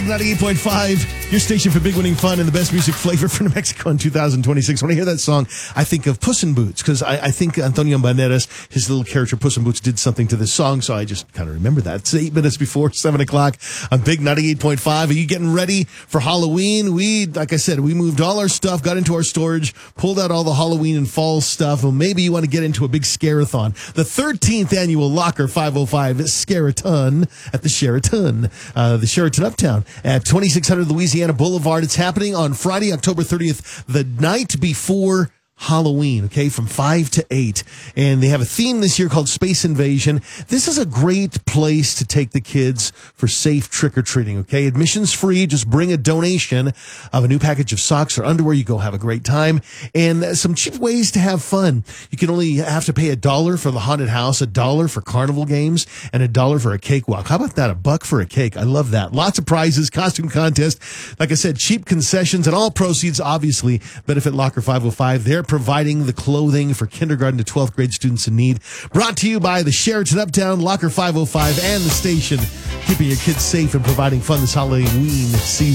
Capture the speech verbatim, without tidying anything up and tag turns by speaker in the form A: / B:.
A: ninety-eight point five, your station for big winning fun and the best music flavor for New Mexico in two thousand twenty-six. When I hear that song, I think of Puss in Boots, because I, I think Antonio Banderas, his little character Puss in Boots, did something to this song, so I just kind of remember that. It's eight minutes before seven o'clock on Big ninety-eight point five. Are you getting ready for Halloween? We, like I said, we moved all our stuff, got into our storage, pulled out all the Halloween and fall stuff. Well, maybe you want to get into a big scare-a-thon. The thirteenth annual Locker five oh five Scare-a-ton at the Sheraton, uh, the Sheraton Uptown at twenty-six hundred Louisiana Boulevard. It's happening on Friday, October thirtieth, the night before Halloween, okay, from five to eight. And they have a theme this year called Space Invasion. This is a great place to take the kids for safe trick-or-treating, okay? Admission's free. Just bring a donation of a new package of socks or underwear. You go have a great time. And some cheap ways to have fun. You can only have to pay a dollar for the haunted house, a dollar for carnival games, and a dollar for a cakewalk. How about that? A buck for a cake. I love that. Lots of prizes, costume contest. Like I said, cheap concessions, and all proceeds obviously benefit Locker five oh five. They're providing the clothing for kindergarten to twelfth grade students in need. Brought to you by the Sheraton Uptown, Locker five oh five, and the station, keeping your kids safe and providing fun this Halloween season.